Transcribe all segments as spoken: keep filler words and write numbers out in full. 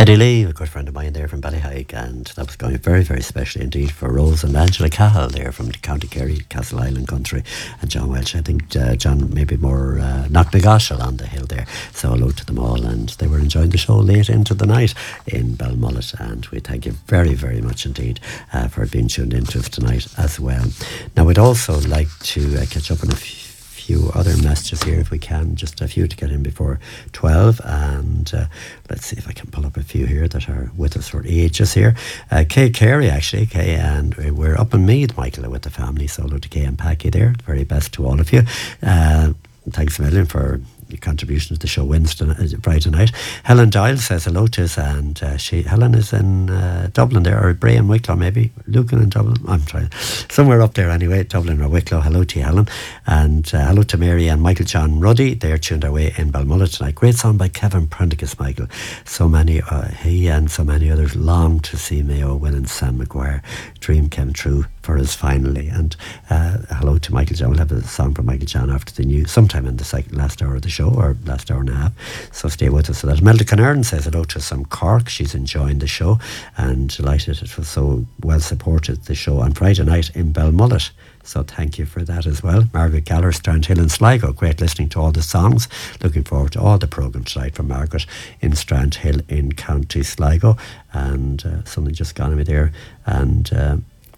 Eddie Lee, a good friend of mine there from Ballyhike, and that was going very, very specially indeed for Rose and Angela Cahill there from the County Kerry, Castle Island country, and John Welch. I think uh, John maybe more uh, Knocknagoshel on the hill there. So hello to them all, and they were enjoying the show late into the night in Balmullet, and we thank you very, very much indeed uh, for being tuned into us tonight as well. Now we'd also like to uh, catch up on a few few other messages here if we can, just a few to get in before twelve, and uh, let's see if I can pull up a few here that are with us for ages here. uh, Kay Carey actually, Kay, and we're up in Meath, Michael, with the family, so hello to Kay and Packy there, very best to all of you. Uh, thanks a million for your contribution to the show Wednesday, uh, Friday night. Helen Doyle says hello to us, and uh, she Helen is in uh, Dublin there, or Bray and Wicklow maybe, Lucan in Dublin, I'm trying, somewhere up there anyway, Dublin or Wicklow. Hello to you, Helen, and uh, hello to Mary and Michael John Ruddy, they're tuned our way in Balmullet tonight. Great song by Kevin Prendergast, Michael. So many, uh, he and so many others long to see Mayo winning Sam Maguire. Dream came true for us finally. And uh, hello to Michael John. We'll have a song from Michael John after the news sometime in the second, last hour of the show, or last hour and a half, so stay with us for that. Melda Conern says hello to us from Cork. She's enjoying the show and delighted it was so well supported, the show on Friday night in Balmullet, so thank you for that as well. Margaret Galler, Strandhill and Sligo, great listening to all the songs, looking forward to all the programmes tonight from Margaret in Strandhill in County Sligo. And uh, something just gone on me there, and uh,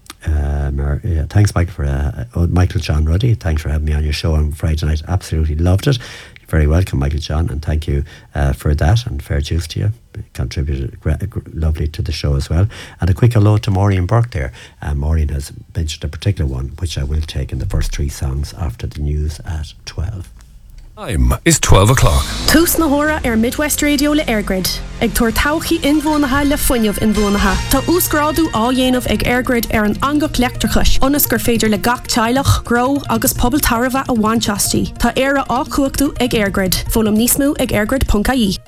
Uh, Mar- yeah, thanks Michael for uh, oh, Michael John Ruddy, thanks for having me on your show on Friday night, absolutely loved it. You're very welcome, Michael John, and thank you uh, for that, and fair dues to you, contributed gra- gra- lovely to the show as well. And a quick hello to Maureen Burke there. uh, Maureen has mentioned a particular one which I will take in the first three songs after the news at twelve. Time is twelve o'clock. Tús na hora ar Midwest Radio le Airgrid. Ag tuair tauchaí inmhónatha le fuinneamh inmhónatha. Tá úsgráadú á dhéanamh ag Airgrid ar an angach leachtrachais, ionas gur féidir le gach teilech, gró agus pobl tarbha a bhainteastí. Tá éire á cuachtú ag Airgrid. Fólam níos mó ag airgrid dot I E.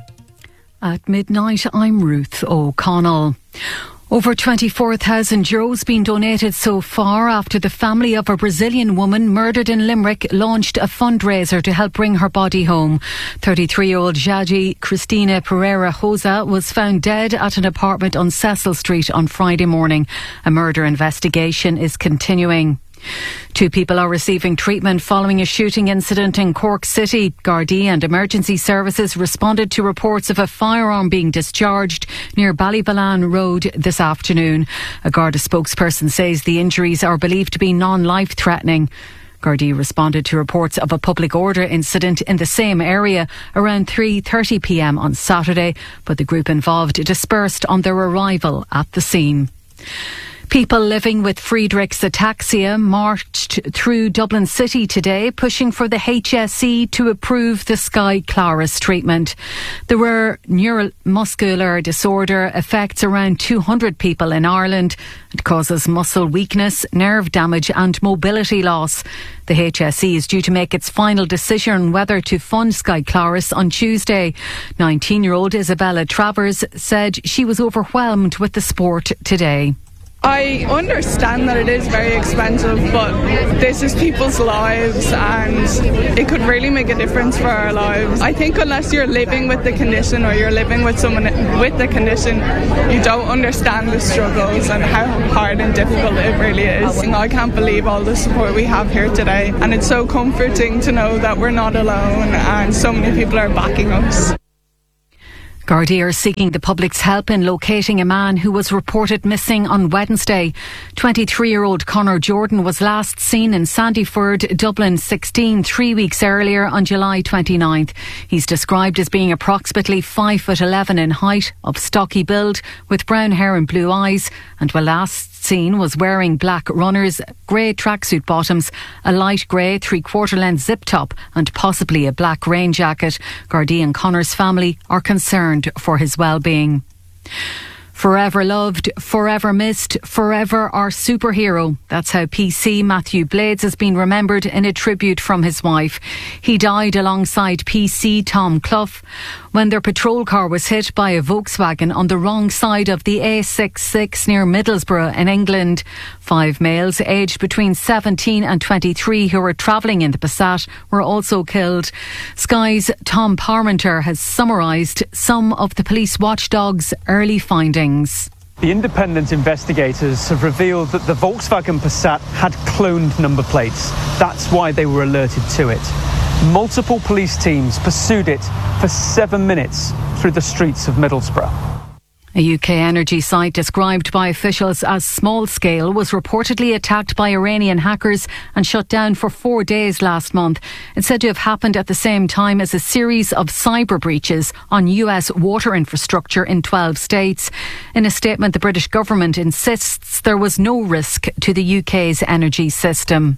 At midnight, I'm Ruth O'Connell. Over twenty-four thousand euros been donated so far after the family of a Brazilian woman murdered in Limerick launched a fundraiser to help bring her body home. thirty-three-year-old Jadi Cristina Pereira Rosa was found dead at an apartment on Cecil Street on Friday morning. A murder investigation is continuing. Two people are receiving treatment following a shooting incident in Cork City. Gardaí and emergency services responded to reports of a firearm being discharged near Ballyvalan Road this afternoon. A Garda spokesperson says the injuries are believed to be non-life-threatening. Gardaí responded to reports of a public order incident in the same area around three thirty p m on Saturday, but the group involved dispersed on their arrival at the scene. People living with Friedreich's ataxia marched through Dublin City today, pushing for the H S E to approve the Skyclarys treatment. The rare neuromuscular disorder affects around two hundred people in Ireland. It causes muscle weakness, nerve damage and mobility loss. The H S E is due to make its final decision on whether to fund Skyclarys on Tuesday. nineteen-year-old Isabella Travers said she was overwhelmed with the sport today. I understand that it is very expensive, but this is people's lives and it could really make a difference for our lives. I think unless you're living with the condition or you're living with someone with the condition, you don't understand the struggles and how hard and difficult it really is. I can't believe all the support we have here today, and it's so comforting to know that we're not alone and so many people are backing us. Gardaí are seeking the public's help in locating a man who was reported missing on Wednesday. twenty-three-year-old Conor Jordan was last seen in Sandyford, Dublin sixteen, three weeks earlier on July twenty-ninth. He's described as being approximately five foot eleven in height, of stocky build, with brown hair and blue eyes, and when last seen was wearing black runners, grey tracksuit bottoms, a light grey three-quarter length zip top and possibly a black rain jacket. Gardaí and Conor's family are concerned for his well-being. Forever loved, forever missed, forever our superhero. That's how P C Matthew Blades has been remembered in a tribute from his wife. He died alongside P C Tom Clough. when their patrol car was hit by a Volkswagen on the wrong side of the A sixty-six near Middlesbrough in England. Five males aged between seventeen and twenty-three who were travelling in the Passat were also killed. Sky's Tom Parmenter has summarised some of the police watchdog's early findings. The independent investigators have revealed that the Volkswagen Passat had cloned number plates. That's why they were alerted to it. Multiple police teams pursued it for seven minutes through the streets of Middlesbrough. A U K energy site described by officials as small-scale was reportedly attacked by Iranian hackers and shut down for four days last month. It's said to have happened at the same time as a series of cyber breaches on U S water infrastructure in twelve states. In a statement, the British government insists there was no risk to the U K's energy system.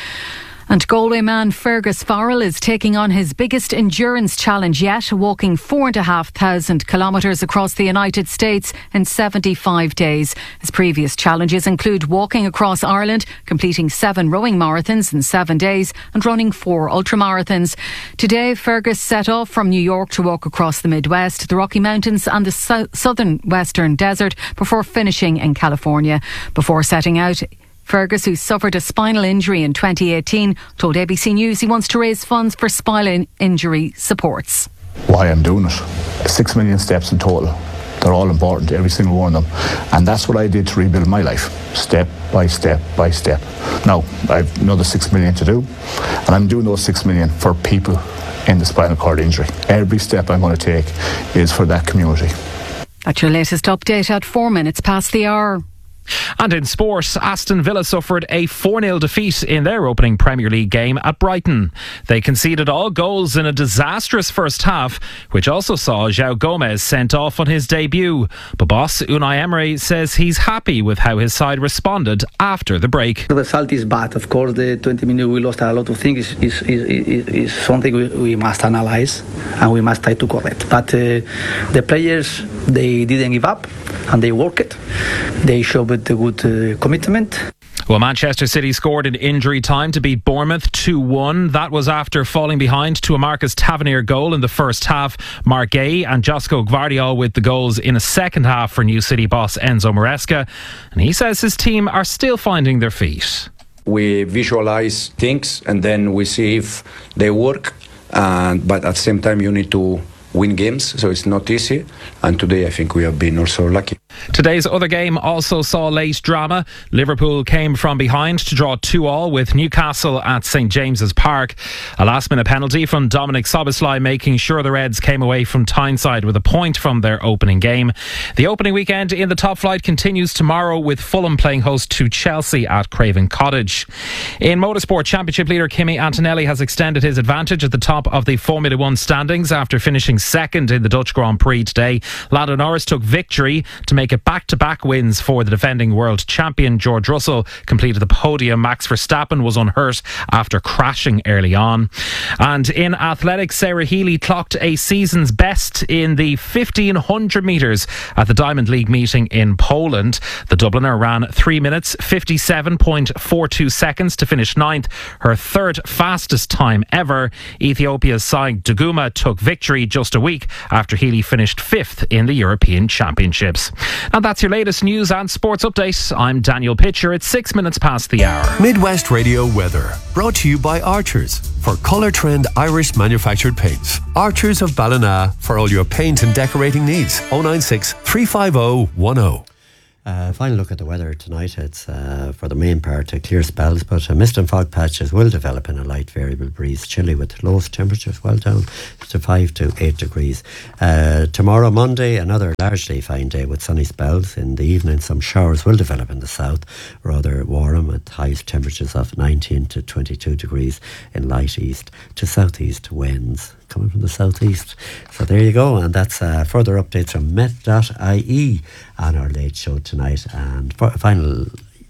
And Galway man Fergus Farrell is taking on his biggest endurance challenge yet, walking four and a half thousand kilometres across the United States in seventy-five days. His previous challenges include walking across Ireland, completing seven rowing marathons in seven days and running four ultramarathons. Today, Fergus set off from New York to walk across the Midwest, the Rocky Mountains and the so- southern western desert before finishing in California. Before setting out, Fergus, who suffered a spinal injury in twenty eighteen, told A B C News he wants to raise funds for spinal injury supports. Why I'm doing it. Six million steps in total. They're all important, every single one of them. And that's what I did to rebuild my life, step by step by step. Now, I've another six million to do, and I'm doing those six million for people in the spinal cord injury. Every step I'm going to take is for that community. That's your latest update at four minutes past the hour. And in sport, Aston Villa suffered a four nil defeat in their opening Premier League game at Brighton. They conceded all goals in a disastrous first half, which also saw João Gomez sent off on his debut. But boss Unai Emery says he's happy with how his side responded after the break. The result is bad. Of course, the twenty minutes we lost a lot of things is, is, is, is something we, we must analyse and we must try to correct. But uh, the players, they didn't give up and they worked it. They showed a good uh, commitment. Well, Manchester City scored in injury time to beat Bournemouth two one. That was after falling behind to a Marcus Tavernier goal in the first half. Marc Guéhi and Josko Gvardiol with the goals in a second half for new City boss Enzo Maresca. And he says his team are still finding their feet. We visualize things and then we see if they work. And, but at the same time, you need to win games, so it's not easy. And today I think we have been also lucky. Today's other game also saw late drama. Liverpool came from behind to draw two all with Newcastle at St James's Park. A last minute penalty from Dominic Szoboszlai making sure the Reds came away from Tyneside with a point from their opening game. The opening weekend in the top flight continues tomorrow with Fulham playing host to Chelsea at Craven Cottage. In motorsport, Championship leader Kimi Antonelli has extended his advantage at the top of the Formula One standings after finishing second in the Dutch Grand Prix today. Lando Norris took victory to make it back-to-back wins for the defending world champion. George Russell completed the podium. Max Verstappen was unhurt after crashing early on. And in athletics, Sarah Healy clocked a season's best in the fifteen hundred metres at the Diamond League meeting in Poland. The Dubliner ran three minutes fifty-seven point four two seconds to finish ninth, her third fastest time ever. Ethiopia's Sai Duguma took victory just a week after Healy finished fifth in the European Championships. And that's your latest news and sports update. I'm Daniel Pitcher. It's six minutes past the hour. Midwest Radio weather brought to you by Archers for Colour Trend Irish manufactured paints. Archers of Ballina for all your paint and decorating needs. oh nine six, three five oh, one oh. Uh, final look at the weather tonight. It's uh, for the main part uh, clear spells, but uh, mist and fog patches will develop in a light variable breeze. Chilly with lowest temperatures well down to five to eight degrees. Uh, tomorrow, Monday, another largely fine day with sunny spells. In the evening, some showers will develop in the south, rather warm at highest temperatures of nineteen to twenty-two degrees in light east to southeast winds coming from the southeast. So there you go, and that's uh, further updates from met dot I E on our late show tonight, and for final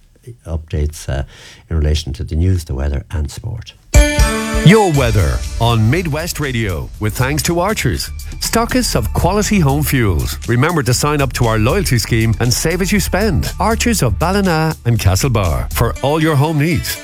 updates uh, in relation to the news, the weather and sport. Your weather on Midwest Radio with thanks to Archers, stockists of quality home fuels. Remember to sign up to our loyalty scheme and save as you spend. Archers of Ballina and Castlebar for all your home needs.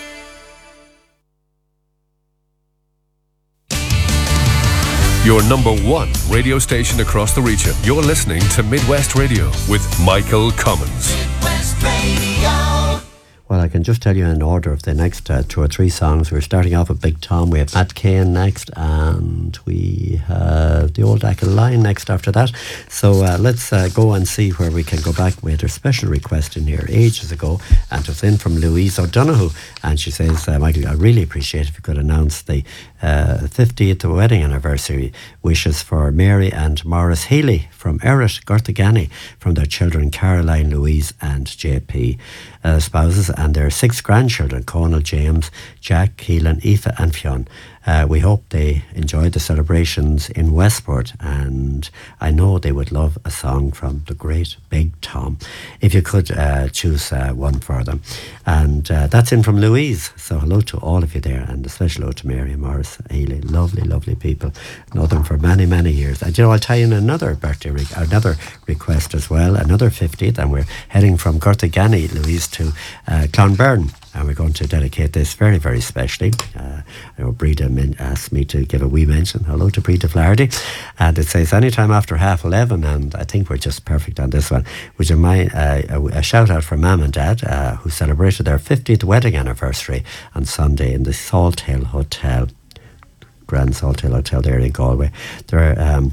your number one radio station across the region. You're listening to Midwest Radio with Michael Cummins. Midwest Radio. Well, I can just tell you in order of the next uh, two or three songs. We're starting off with Big Tom. We have Matt Cain next, and we have the Old Ackle Line next after that. So uh, let's uh, go and see where we can go back. We had a special request in here ages ago, and it was in from Louise O'Donoghue. And she says, uh, Michael, I really appreciate if you could announce the uh, fiftieth wedding anniversary wishes for Mary and Morris Healy from Errit, Gortagany, from their children Caroline, Louise and J P. Uh, spouses and their six grandchildren, Conal, James, Jack, Keelan, Aoife and Fionn. Uh, we hope they enjoyed the celebrations in Westport, and I know they would love a song from the great Big Tom. If you could uh, choose uh, one for them. And uh, that's in from Louise. So hello to all of you there, and a special hello to Mary and Morris Healy. Lovely, lovely people. Know them for many, many years. And you know, I'll tie in another birthday, re- another request as well, another fiftieth, and we're heading from Gortagany, Louise, to uh, Clonberne. And we're going to dedicate this very, very specially. Uh, I know Breda min- asked me to give a wee mention. Hello to Breda Flaherty. And it says, anytime after half eleven, and I think we're just perfect on this one. Would you mind uh, a, a shout out for Mum and Dad, uh, who celebrated their fiftieth wedding anniversary on Sunday in the Salt Hill Hotel, Grand Salt Hill Hotel there in Galway. They're... Um,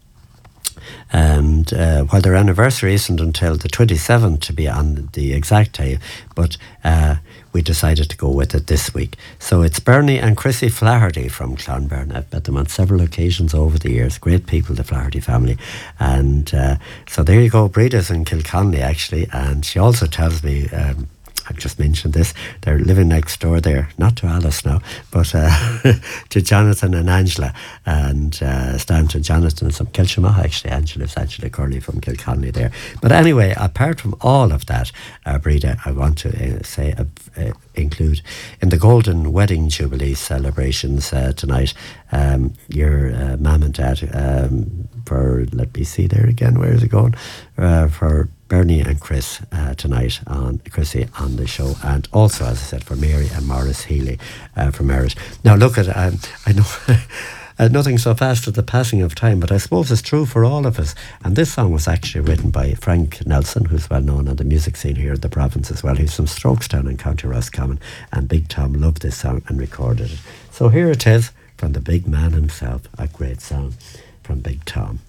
And uh, while their anniversary isn't until the twenty-seventh to be on the exact day, but uh, we decided to go with it this week. So it's Bernie and Chrissy Flaherty from Clonberne. I've met them on several occasions over the years. Great people, the Flaherty family. And uh, so there you go. Breda's in Kilconnelly, actually. And she also tells me... Um, I've just mentioned this, they're living next door there, not to Alice now, but uh, to Jonathan and Angela, and uh, Stanton, Jonathan is from Kilchamaha, actually. Angela is Angela Curley from Kilconnelly there. But anyway, apart from all of that, uh, Breda, I want to uh, say, uh, uh, include in the Golden Wedding Jubilee celebrations uh, tonight, um, your uh, mum and dad, um, for, let me see there again, where is it going? Uh, for Bernie and Chris uh, tonight on Chrissy on the show, and also, as I said, for Mary and Morris Healy uh, from Errit. Now look at, um, I know uh, nothing so fast as the passing of time, but I suppose it's true for all of us. And this song was actually written by Frank Nelson, who's well known on the music scene here in the province as well. He's from Strokestown in County Roscommon, and Big Tom loved this song and recorded it. So here it is from the big man himself, a great song from Big Tom.